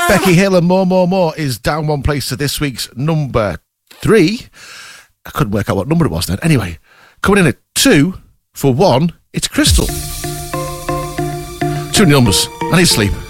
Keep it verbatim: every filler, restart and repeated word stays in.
Becky Hill and More, More, More is down one place to this week's number three. I couldn't work out what number it was then. Anyway, coming in at two for one, it's Crystal. Two numbers. I need sleep.